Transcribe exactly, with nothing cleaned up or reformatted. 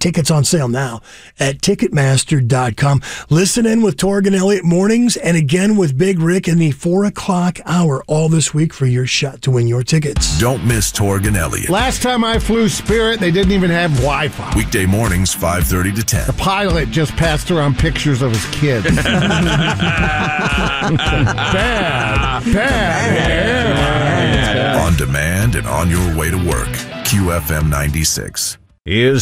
tickets on sale now at Ticketmaster dot com. Listen in with Torg and Elliott mornings and again with Big Rick in the four o'clock hour all this week for your shot to win your tickets. Don't miss Torg and Elliott. Last time I flew Spirit, they didn't even have Wi-Fi. Weekday mornings, five thirty to ten. The pilot just passed around pictures of his kids. Bad. Bad. Bad. On demand and on your way to work. Q F M ninety-six. Is